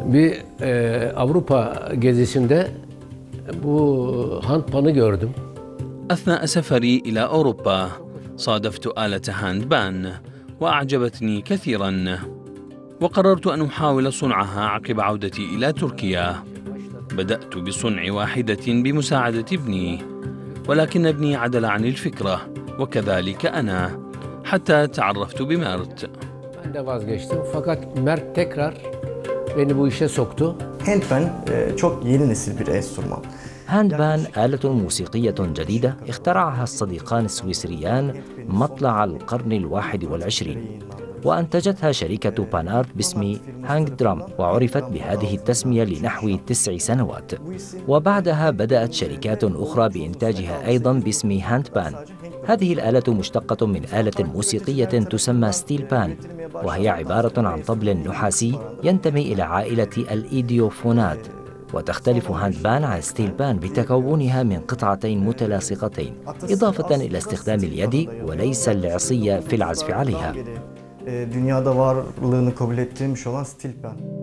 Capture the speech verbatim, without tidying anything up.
Bir e, Avrupa gezisinde bu handpanı gördüm. أثناء سفري إلى أوروبا صادفت آلة هاندبان وأعجبتني كثيرا، وقررت أن أحاول صنعها عقب عودتي إلى تركيا. بدأت بصنع واحدة بمساعدة ابني، ولكن ابني عدل عن الفكرة وكذلك أنا حتى تعرفت بميرت. Ben de vazgeçtim fakat Mert tekrar beni bu işe soktu. Handpan çok yeni nesil bir enstrüman. هاندبان آلة موسيقية جديدة اخترعها الصديقان السويسريان مطلع القرن الواحد والعشرين، وأنتجتها شركة بانارت باسم هانج درام، وعرفت بهذه التسمية لنحو تسع سنوات. وبعدها بدأت شركات أخرى بإنتاجها أيضا باسم هاندبان. هذه الآلة مشتقة من آلة موسيقية تسمى ستيل بان، وهي عبارة عن طبل نحاسي ينتمي إلى عائلة الإيديوفونات. وتختلف هاندبان عن ستيل بان بتكونها من قطعتين متلاصقتين، إضافة إلى استخدام اليد وليس العصي في العزف عليها. Dünyada varlığını kabul ettirilmiş olan stil pan.